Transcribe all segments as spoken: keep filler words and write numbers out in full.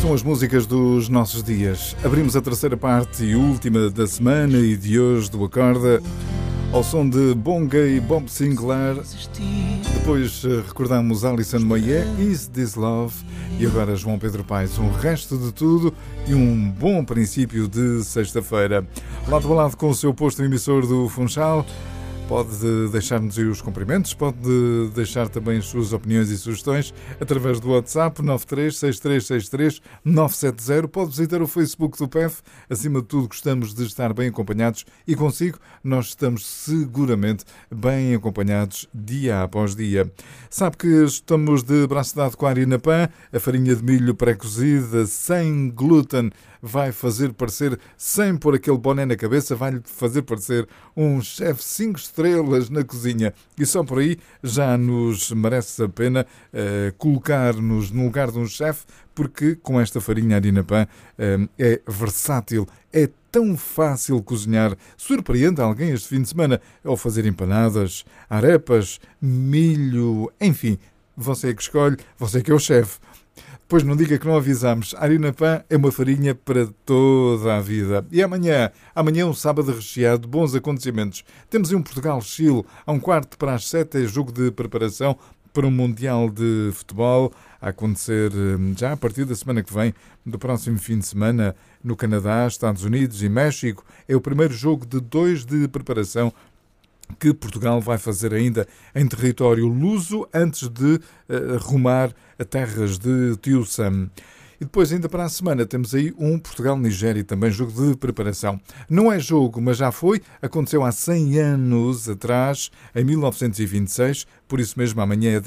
São as músicas dos nossos dias. Abrimos a terceira parte e última da semana e de hoje do Acorda ao som de Bonga e Bob Sinclair. Depois recordamos Alison Moyet, Is This Love? E agora João Pedro Paes, um resto de tudo e um bom princípio de sexta-feira. Lado a lado com o seu posto emissor do Funchal. Pode deixar-nos aí os cumprimentos, pode deixar também as suas opiniões e sugestões através do WhatsApp nove três seis três seis três nove sete zero. Pode visitar o Facebook do P E F. Acima de tudo, gostamos de estar bem acompanhados e consigo nós estamos seguramente bem acompanhados dia após dia. Sabe que estamos de braço dado com a Arinapã, a farinha de milho pré-cozida, sem glúten, vai fazer parecer, sem pôr aquele boné na cabeça, vai-lhe fazer parecer um chefe cinco estrelas na cozinha. E só por aí já nos merece a pena uh, colocar-nos no lugar de um chefe, porque com esta farinha Arinapã uh, é versátil, é tão fácil cozinhar. Surpreende alguém este fim de semana ao fazer empanadas, arepas, milho, enfim, você é que escolhe, você é que é o chefe. Pois não diga que não avisamos. A Arinapã é uma farinha para toda a vida. E amanhã, amanhã é um sábado recheado de bons acontecimentos. Temos aí um Portugal-Chile, a um quarto para as sete, é jogo de preparação para um Mundial de Futebol, a acontecer já a partir da semana que vem, do próximo fim de semana, no Canadá, Estados Unidos e México. É o primeiro jogo de dois de preparação que Portugal vai fazer ainda em território luso antes de uh, rumar a terras de Tio Sam. E depois, ainda para a semana, temos aí um Portugal-Nigéria, também jogo de preparação. Não é jogo, mas já foi. Aconteceu há cem anos atrás, em mil novecentos e vinte e seis. Por isso mesmo, amanhã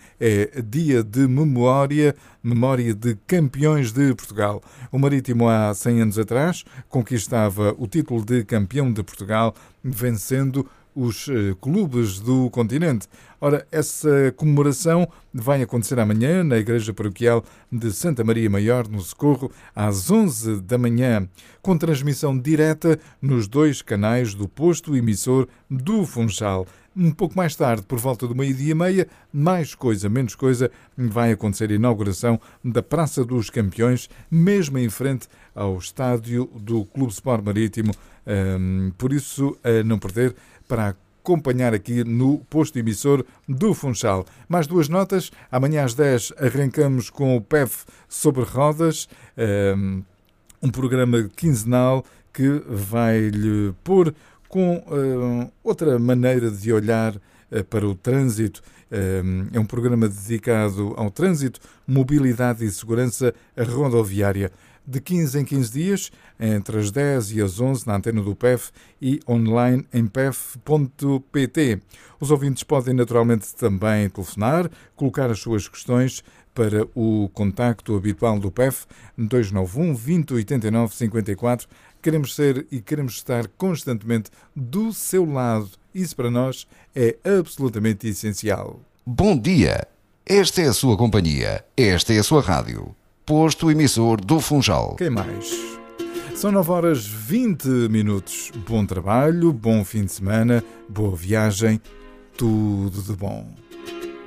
é dia de memória, memória de campeões de Portugal. O Marítimo, há cem anos atrás, conquistava o título de campeão de Portugal, vencendo os clubes do continente. Ora, essa comemoração vai acontecer amanhã na Igreja Paroquial de Santa Maria Maior, no Socorro, às onze da manhã, com transmissão direta nos dois canais do posto emissor do Funchal. Um pouco mais tarde, por volta do meio-dia e meia, mais coisa, menos coisa, vai acontecer a inauguração da Praça dos Campeões, mesmo em frente ao estádio do Clube Sport Marítimo. Um, por isso, a não perder, para acompanhar aqui no posto emissor do Funchal. Mais duas notas. Amanhã às dez arrancamos com o P E F sobre rodas, um, um programa quinzenal que vai-lhe pôr com uh, outra maneira de olhar uh, para o trânsito. Uh, é um programa dedicado ao trânsito, mobilidade e segurança rodoviária. De quinze em quinze dias, entre as dez e as onze, na antena do P E F e online em p e f ponto p t. Os ouvintes podem naturalmente também telefonar, colocar as suas questões para o contacto habitual do P E F, dois nove um, vinte, oitenta e nove, cinquenta e quatro. Queremos ser e queremos estar constantemente do seu lado. Isso para nós é absolutamente essencial. Bom dia. Esta é a sua companhia. Esta é a sua rádio. Posto emissor do Funchal. Quem mais? São nove horas e vinte minutos. Bom trabalho, bom fim de semana, boa viagem, tudo de bom.